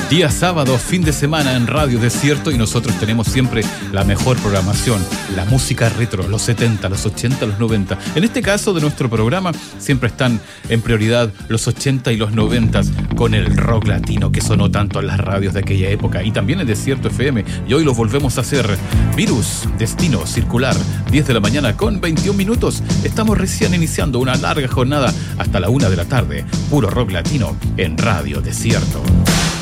Día sábado, fin de semana en Radio Desierto, y nosotros tenemos siempre la mejor programación, la música retro, los 70, los 80, los 90. En este caso de nuestro programa siempre están en prioridad los 80 y los 90 con el rock latino que sonó tanto en las radios de aquella época y también en Desierto FM, y hoy los volvemos a hacer. Virus, Destino Circular, 10 de la mañana con 21 minutos. Estamos recién iniciando una larga jornada hasta la 1 de la tarde. Puro rock latino en Radio Desierto.